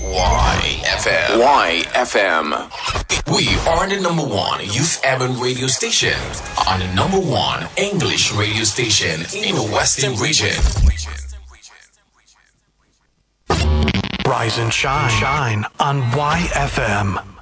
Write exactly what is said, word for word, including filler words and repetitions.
Y F M. Y F M. We are the number one youth urban radio station and the number one English radio station in the Western region. Rise and shine, shine on Y F M.